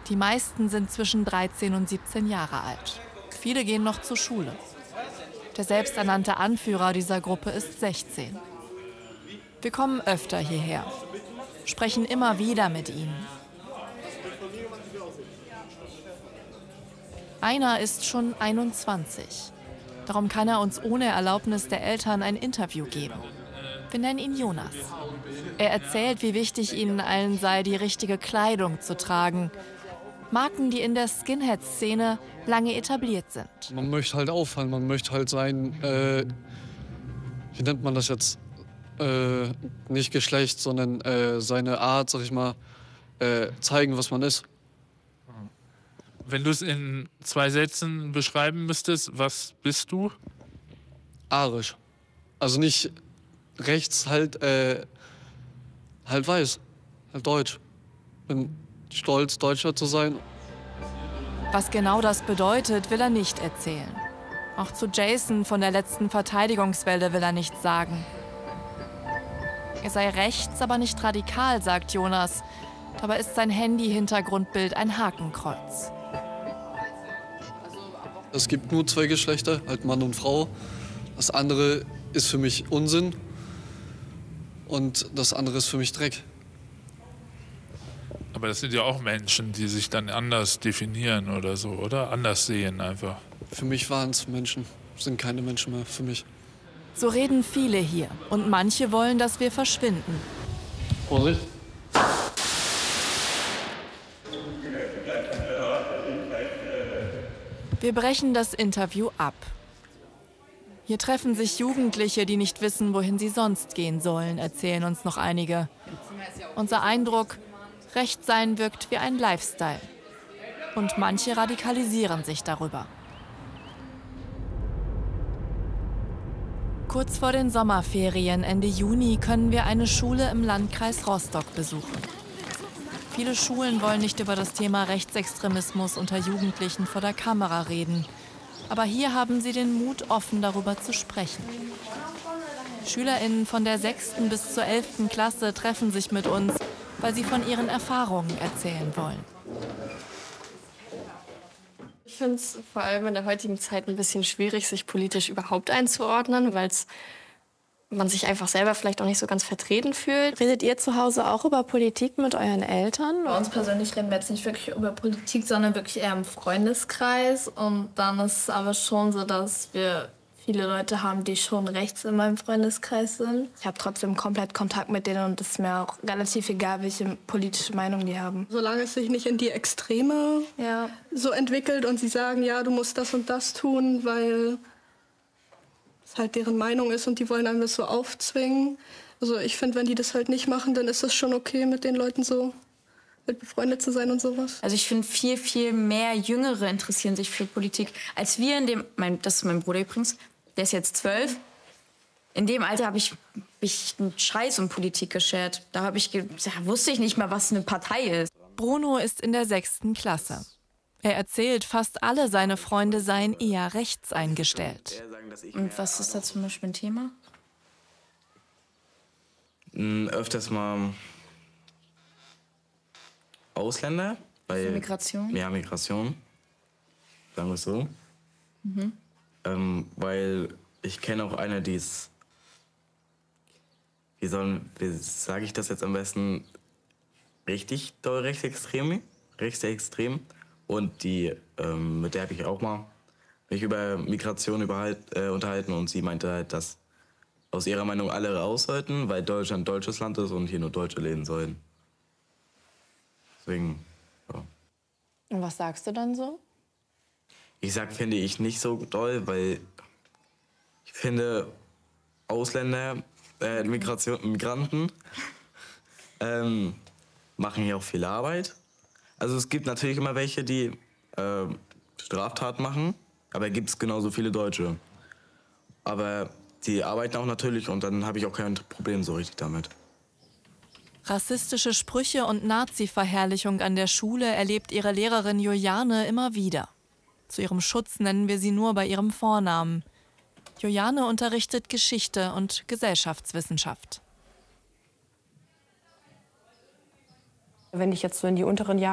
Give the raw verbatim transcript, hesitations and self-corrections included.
Die meisten sind zwischen dreizehn und siebzehn Jahre alt. Viele gehen noch zur Schule. Der selbsternannte Anführer dieser Gruppe ist sechzehn. Wir kommen öfter hierher, sprechen immer wieder mit ihnen. Einer ist schon einundzwanzig. Darum kann er uns ohne Erlaubnis der Eltern ein Interview geben. Wir nennen ihn Jonas. Er erzählt, wie wichtig ihnen allen sei, die richtige Kleidung zu tragen. Marken, die in der Skinhead-Szene lange etabliert sind. Man möchte halt auffallen, man möchte halt sein, äh, wie nennt man das jetzt, äh, nicht Geschlecht, sondern äh, seine Art, sag ich mal, äh, zeigen, was man ist. Wenn du es in zwei Sätzen beschreiben müsstest, was bist du? Arisch. Also nicht rechts, halt, äh, halt weiß, halt deutsch. Bin stolz, Deutscher zu sein. Was genau das bedeutet, will er nicht erzählen. Auch zu Jason von der letzten Verteidigungswelle will er nichts sagen. Er sei rechts, aber nicht radikal, sagt Jonas. Dabei ist sein Handy-Hintergrundbild ein Hakenkreuz. Es gibt nur zwei Geschlechter, halt Mann und Frau. Das andere ist für mich Unsinn und das andere ist für mich Dreck. Aber das sind ja auch Menschen, die sich dann anders definieren oder so, oder? Anders sehen einfach. Für mich waren es Menschen, sind keine Menschen mehr für mich. So reden viele hier und manche wollen, dass wir verschwinden. Vorsicht. Wir brechen das Interview ab. Hier treffen sich Jugendliche, die nicht wissen, wohin sie sonst gehen sollen, erzählen uns noch einige. Unser Eindruck: Rechtsein wirkt wie ein Lifestyle. Und manche radikalisieren sich darüber. Kurz vor den Sommerferien, Ende Juni, können wir eine Schule im Landkreis Rostock besuchen. Viele Schulen wollen nicht über das Thema Rechtsextremismus unter Jugendlichen vor der Kamera reden. Aber hier haben sie den Mut, offen darüber zu sprechen. SchülerInnen von der sechsten bis zur elften Klasse treffen sich mit uns, weil sie von ihren Erfahrungen erzählen wollen. Ich finde es vor allem in der heutigen Zeit ein bisschen schwierig, sich politisch überhaupt einzuordnen, weil man sich einfach selber vielleicht auch nicht so ganz vertreten fühlt. Redet ihr zu Hause auch über Politik mit euren Eltern? Bei uns persönlich reden wir jetzt nicht wirklich über Politik, sondern wirklich eher im Freundeskreis. Und dann ist es aber schon so, dass wir viele Leute haben, die schon rechts in meinem Freundeskreis sind. Ich habe trotzdem komplett Kontakt mit denen und es ist mir auch relativ egal, welche politische Meinung die haben. Solange es sich nicht in die Extreme ja. so entwickelt und sie sagen, ja, du musst das und das tun, weil es halt deren Meinung ist und die wollen einem das so aufzwingen. Also ich finde, wenn die das halt nicht machen, dann ist es schon okay, mit den Leuten so mit befreundet zu sein und sowas. Also ich finde, viel, viel mehr Jüngere interessieren sich für Politik, als wir in dem, mein, das ist mein Bruder übrigens, der ist jetzt zwölf. In dem Alter habe ich mich einen Scheiß um Politik geschert. Da habe ich, ja, wusste ich nicht mal, was eine Partei ist. Bruno ist in der sechsten Klasse. Er erzählt, fast alle seine Freunde seien eher rechts eingestellt. Und was ist da zum Beispiel ein Thema? Öfters mal Ausländer. Weil, Migration? Ja, Migration. Sagen wir es so. Mhm. Ähm, weil ich kenne auch eine, die ist, wie, soll, wie sage ich das jetzt am besten, richtig doll rechtsextrem, rechtsextrem. Und die, ähm, mit der habe ich auch mal mich über Migration überhalt, äh, unterhalten und sie meinte halt, dass aus ihrer Meinung alle raus sollten, weil Deutschland ein deutsches Land ist und hier nur Deutsche leben sollen. Deswegen, ja. Und was sagst du dann so? Ich sag, finde ich nicht so doll, weil ich finde, Ausländer, äh, Migration, Migranten ähm, machen hier auch viel Arbeit. Also es gibt natürlich immer welche, die äh, Straftaten machen, aber gibt es genauso viele Deutsche. Aber die arbeiten auch natürlich und dann habe ich auch kein Problem so richtig damit. Rassistische Sprüche und Nazi-Verherrlichung an der Schule erlebt ihre Lehrerin Juliane immer wieder. Zu ihrem Schutz nennen wir sie nur bei ihrem Vornamen. Juliane unterrichtet Geschichte und Gesellschaftswissenschaft. Wenn ich jetzt so in die unteren Jahre